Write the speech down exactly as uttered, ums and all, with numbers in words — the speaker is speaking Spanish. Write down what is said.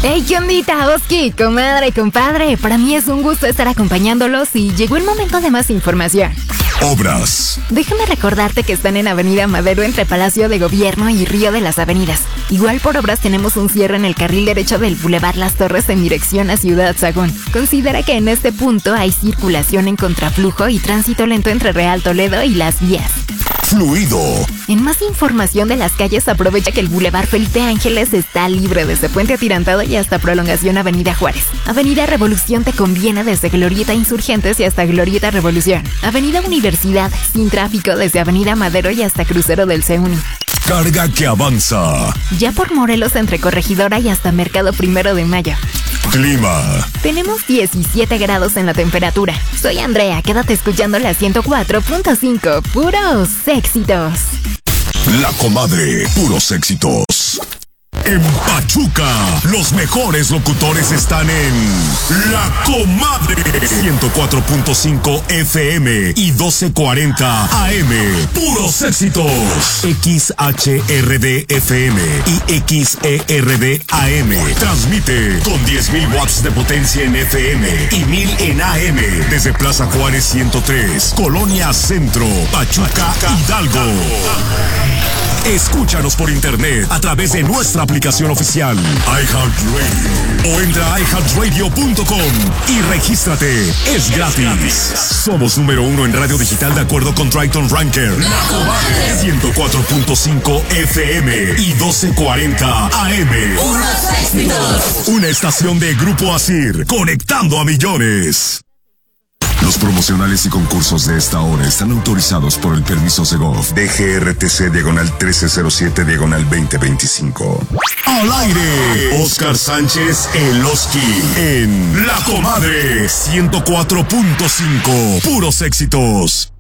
Hey, ¿qué ondita, Oski? Comadre, compadre, para mí es un gusto estar acompañándolos y llegó el momento de más información. Obras. Déjame recordarte que están en Avenida Madero entre Palacio de Gobierno y Río de las Avenidas. Igual por obras tenemos un cierre en el carril derecho del Boulevard Las Torres en dirección a Ciudad Sagún. Considera que en este punto hay circulación en contraflujo y tránsito lento entre Real Toledo y Las Vías. Fluido. En más información de las calles, aprovecha que el Boulevard Felipe Ángeles está libre desde Puente Atirantado y hasta Prolongación Avenida Juárez. Avenida Revolución te conviene desde Glorieta Insurgentes y hasta Glorieta Revolución. Avenida Universidad sin tráfico desde Avenida Madero y hasta Crucero del CEUNI. Carga que avanza. Ya por Morelos entre Corregidora y hasta Mercado Primero de Mayo. Clima. Tenemos diecisiete grados en la temperatura. Soy Andrea, quédate escuchando la ciento cuatro punto cinco. Puros éxitos. La Comadre, puros éxitos. En Pachuca, los mejores locutores están en La Comadre. ciento cuatro punto cinco F M y doce cuarenta A M. Puros éxitos. X H R D F M y X E R D A M. Transmite con diez mil watts de potencia en F M y mil en A M. Desde Plaza Juárez ciento tres, Colonia Centro, Pachuca, Hidalgo. Escúchanos por internet a través de nuestra aplicación oficial iHeartRadio o entra a i heart radio punto com y regístrate. Es gratis. Somos número uno en radio digital de acuerdo con Triton Ranker. La Comadre. ciento cuatro punto cinco F M y doce cuarenta A M. ¡Puros éxitos! Una estación de Grupo Asir, conectando a millones. Los promocionales y concursos de esta hora están autorizados por el permiso Segov D G R T C diagonal trece cero siete diagonal veinte veinticinco. Al aire, Oscar Sánchez El Oski en La Comadre ciento cuatro punto cinco. Puros éxitos.